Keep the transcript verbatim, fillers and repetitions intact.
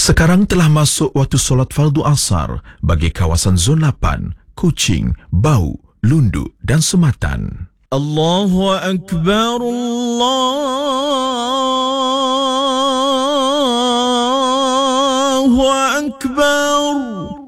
Sekarang telah masuk waktu solat fardu asar bagi kawasan Zon lapan, Kuching, Bau, Lundu dan Sematan. Allahu Akbar, Allahu Akbar.